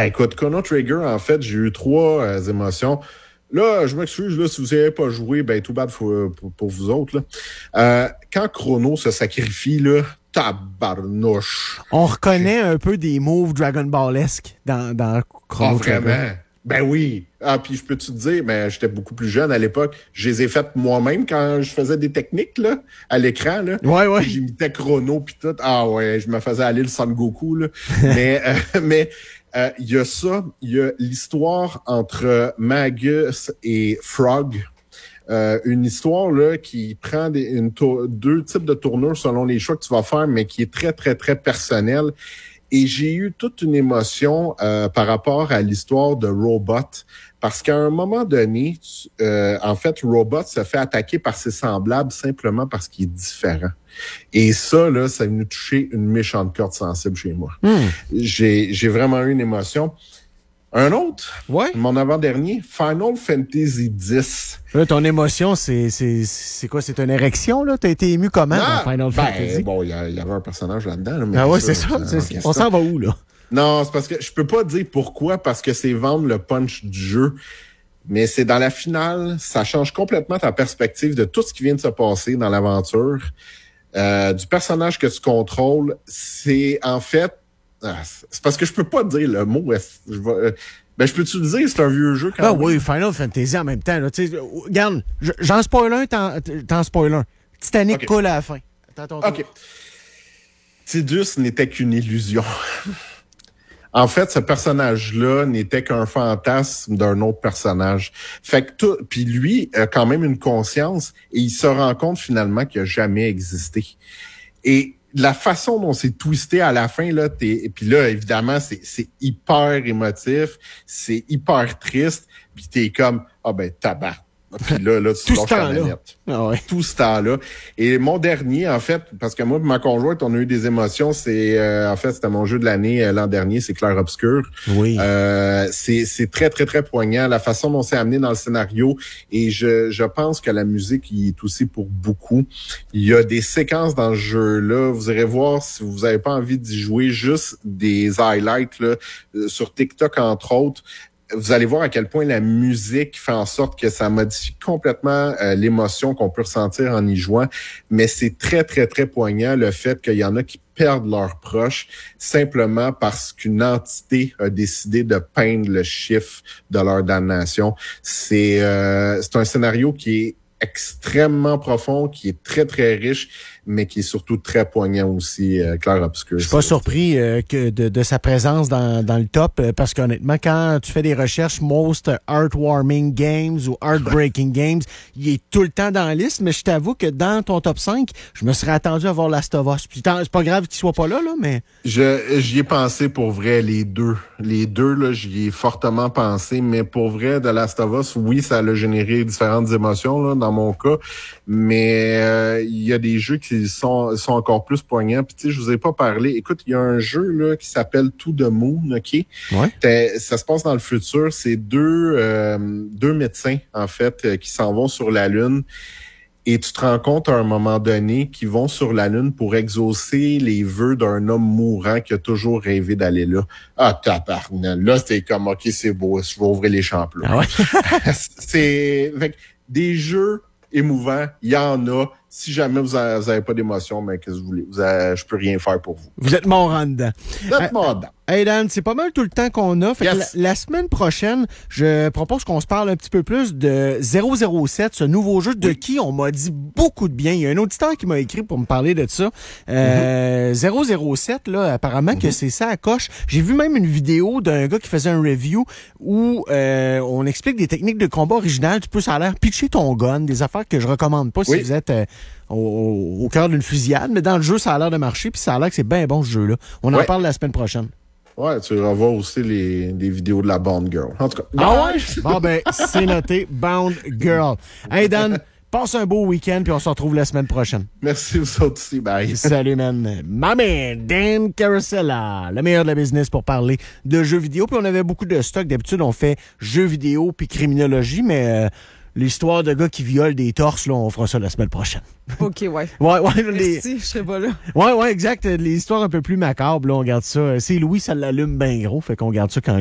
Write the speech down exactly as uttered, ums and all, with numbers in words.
Ben écoute, Chrono Trigger, en fait, j'ai eu trois euh, émotions. Là, je m'excuse, là, si vous n'avez pas joué, ben tout bad pour, pour, pour vous autres. Là. Euh, quand Chrono se sacrifie, là, tabarnouche. On reconnaît un peu des moves Dragon Ball-esque dans, dans Chrono Ah, Trigger. vraiment? Ben oui. Ah, puis je peux te dire, ben j'étais beaucoup plus jeune à l'époque. Je les ai faites moi-même quand je faisais des techniques là, à l'écran. Là. Ouais, ouais. J'imitais Chrono puis tout. Ah ouais, je me faisais aller le Son Goku. Là. mais euh, mais il euh, y a ça, il y a l'histoire entre Magus et Frog. Euh, une histoire là qui prend des, une tour, deux types de tournures selon les choix que tu vas faire, mais qui est très, très, très personnelle. Et j'ai eu toute une émotion euh, par rapport à l'histoire de Robot, parce qu'à un moment donné, tu, euh, en fait, Robot se fait attaquer par ses semblables simplement parce qu'il est différent. Et ça, là, ça venu toucher une méchante corde sensible chez moi. Mm. J'ai, j'ai vraiment eu une émotion. Un autre, ouais. Mon avant-dernier, Final Fantasy X. Là, ton émotion, c'est, c'est, c'est quoi? C'est une érection, là? T'as été ému comment ah, dans Final ben, Fantasy? Bon, il y, y avait un personnage là-dedans. Là, mais ah ouais, ça, c'est ça. ça c'est, on s'en va où, là? Non, c'est parce que je peux pas dire pourquoi, parce que c'est vendre le punch du jeu. Mais c'est dans la finale, ça change complètement ta perspective de tout ce qui vient de se passer dans l'aventure. Euh, du personnage que tu contrôles, c'est en fait... Ah, c'est parce que je peux pas dire le mot. Je vais, ben, je peux-tu le dire? C'est un vieux jeu quand ben même. Oui, Final Fantasy en même temps. Là, regarde, j'en spoil un, t'en, t'en spoil un. Titanic okay. coule à la fin. Attends ton OK. Tidus n'était qu'une illusion. En fait, ce personnage-là n'était qu'un fantasme d'un autre personnage. Fait que tout, puis lui a quand même une conscience et il se rend compte finalement qu'il n'a jamais existé. Et la façon dont c'est twisté à la fin, là, t'es, et puis là, évidemment, c'est, c'est hyper émotif, c'est hyper triste, puis t'es comme, ah ben, tabac. Puis là, là, tu lâches ta manette. Ah ouais. Tout ce temps-là. Et mon dernier, en fait, parce que moi et ma conjointe, on a eu des émotions, c'est, euh, en fait, c'était mon jeu de l'année euh, l'an dernier, c'est Clair Obscur. Oui. Euh, c'est, c'est très, très, très poignant, la façon dont c'est amené dans le scénario. Et je, je pense que la musique y est aussi pour beaucoup. Il y a des séquences dans ce jeu-là. Vous irez voir si vous n'avez pas envie d'y jouer, juste des highlights, là, sur TikTok, entre autres. Vous allez voir à quel point la musique fait en sorte que ça modifie complètement euh, l'émotion qu'on peut ressentir en y jouant. Mais c'est très, très, très poignant le fait qu'il y en a qui perdent leurs proches simplement parce qu'une entité a décidé de peindre le chiffre de leur damnation. C'est, euh, c'est un scénario qui est extrêmement profond, qui est très, très riche, mais qui est surtout très poignant aussi, euh, Clair Obscur. Je suis pas surpris euh, que de, de sa présence dans, dans le top, euh, parce qu'honnêtement, quand tu fais des recherches Most Heartwarming Games ou Heartbreaking Games, il est tout le temps dans la liste, mais je t'avoue que dans ton top cinq, je me serais attendu à voir Last of Us. C'est pas grave qu'il soit pas là, là, mais... Je, j'y ai pensé pour vrai, les deux. Les deux, là, j'y ai fortement pensé, mais pour vrai, de Last of Us, oui, ça a généré différentes émotions, là, dans mon cas, mais euh, il y a des jeux qui sont, sont encore plus poignants. Puis tu sais, je vous ai pas parlé. Écoute, il y a un jeu là qui s'appelle To the Moon, OK? Ouais. Ça se passe dans le futur. C'est deux, euh, deux médecins, en fait, euh, qui s'en vont sur la Lune. Et tu te rends compte à un moment donné qu'ils vont sur la Lune pour exaucer les vœux d'un homme mourant qui a toujours rêvé d'aller là. Ah, tabarnak. Là, c'est comme, OK, c'est beau, je vais ouvrir les champs là. Ah ouais? c'est fait, des jeux émouvants, il y en a. Si jamais vous n'avez pas d'émotion, mais qu'est-ce que vous voulez? Vous avez, je peux rien faire pour vous. Vous êtes mort en dedans. Vous êtes mort en dedans. Hey Dan, c'est pas mal tout le temps qu'on a. Fait yes. que la, la semaine prochaine, je propose qu'on se parle un petit peu plus de zéro zéro sept, ce nouveau jeu de oui. qui on m'a dit beaucoup de bien. Il y a un auditeur qui m'a écrit pour me parler de ça. Euh, mm-hmm. zéro zéro sept, là, apparemment mm-hmm. que c'est ça à coche. J'ai vu même une vidéo d'un gars qui faisait un review où euh, on explique des techniques de combat originales. Tu peux, ça a l'air, pitcher ton gun, des affaires que je recommande pas oui. si vous êtes euh, au, au cœur d'une fusillade. Mais dans le jeu, ça a l'air de marcher, puis ça a l'air que c'est bien bon ce jeu-là. On en ouais. parle la semaine prochaine. Ouais, tu vas voir aussi les, les vidéos de la Bound Girl. En tout cas. Ah ouais? Bon, ben, c'est noté. Bound Girl. Hey, Dan, passe un beau week-end, puis on se retrouve la semaine prochaine. Merci, vous autres aussi. Bye. Salut, man. Ma man, Dan Carosella, le meilleur de la business pour parler de jeux vidéo. Puis on avait beaucoup de stock. D'habitude, on fait jeux vidéo puis criminologie, mais... Euh, l'histoire de gars qui violent des torses, là, on fera ça la semaine prochaine. OK, ouais. ouais, ouais. Les... Merci, je serai pas là. Ouais, ouais, exact. Les histoires un peu plus macabres, là, on garde ça. C'est Louis, ça l'allume bien gros, fait qu'on garde ça quand